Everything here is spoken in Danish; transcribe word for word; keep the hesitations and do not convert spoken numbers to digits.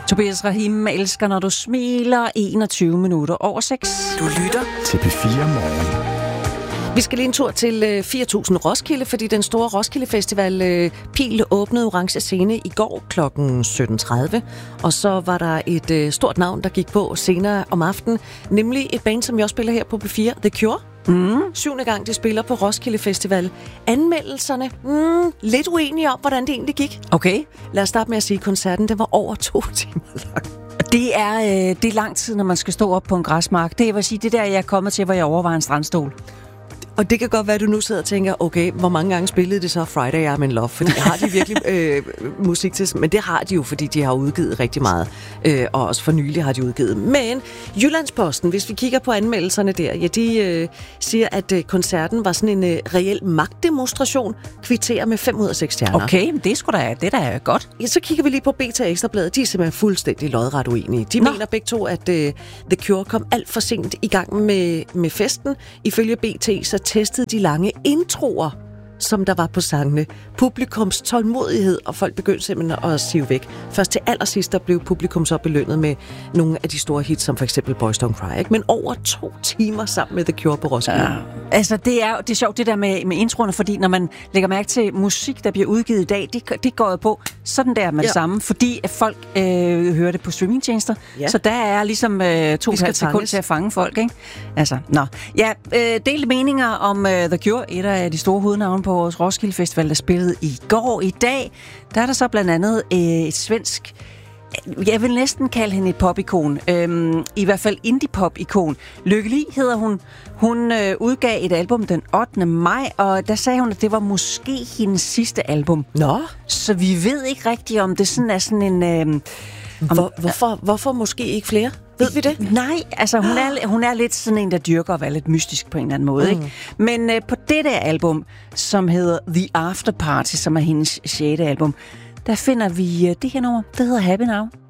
Tobias Rahim elsker, når du smiler. enogtyve minutter over seks. Du lytter til P fire Morgen. Vi skal lige en tur til fire tusind Roskilde, fordi den store Roskilde Festival Pil åbnede Orange Scene i går klokken sytten tredive. Og så var der et stort navn, der gik på senere om aftenen, nemlig et band, som jeg også spiller her på P fire, The Cure. Mm. Syvende gang, de spiller på Roskilde Festival. Anmeldelserne, mm, lidt uenige om, hvordan det egentlig gik. Okay. Lad os starte med at sige, at koncerten den var over to timer lang. Det er, øh, det er lang tid, når man skal stå op på en græsmark. Det, jeg vil sige, det der, jeg er kommet til, hvor jeg overvejer en strandstol. Og det kan godt være, at du nu sidder og tænker, okay, hvor mange gange spillede det så Friday I'm in Love? Fordi har de virkelig øh, musik til? Men det har de jo, fordi de har udgivet rigtig meget. Øh, og også for nylig har de udgivet. Men Jyllandsposten, hvis vi kigger på anmeldelserne der, ja, de øh, siger, at øh, koncerten var sådan en øh, reel magtdemonstration. Kvitterer med fem ud af seks stjerner. Okay, det er sgu da, det er da godt. Ja, så kigger vi lige på B T Ekstrabladet. De er simpelthen fuldstændig lodret uenige. De Nå. mener begge to, at øh, The Cure kom alt for sent i gang med, med festen. Ifølge B T så testede de lange introer, som der var på sangene. Publikums tålmodighed, og folk begyndte simpelthen at sive væk. Først til allersidst, der blev publikum så belønnet med nogle af de store hits, som for eksempel Boys Don't Cry, ikke? Men over to timer sammen med The Cure på Roskilde. Ja. Altså, det er, det er sjovt, det der med, med introerne, fordi når man lægger mærke til musik, der bliver udgivet i dag, det, det går jo på sådan der med ja. det samme, fordi at folk øh, hører det på streamingtjenester. Ja. Så der er ligesom øh, to sekunder til at fange folk, ikke? Altså, nå. Ja, øh, delte meninger om øh, The Cure, et af de store hovednavne på vores Roskilde Festival, der spillede i går. I dag, der er der så blandt andet øh, et svensk, jeg vil næsten kalde hende et pop-ikon, øhm, i hvert fald indie-pop-ikon. Lykke Li hedder hun. Hun øh, udgav et album den ottende maj, og der sagde hun, at det var måske hendes sidste album. Nå. Så vi ved ikke rigtigt, om det sådan er sådan en... Øh, Hvor, om, hvorfor, hvorfor måske ikke flere? Ved vi det? Nej, altså hun er, hun er lidt sådan en, der dyrker at være lidt mystisk på en eller anden måde. Mm. Ikke? Men øh, på det der album, som hedder The After Party, som er hendes sjette album, der finder vi øh, det her nummer, der hedder Happy Now.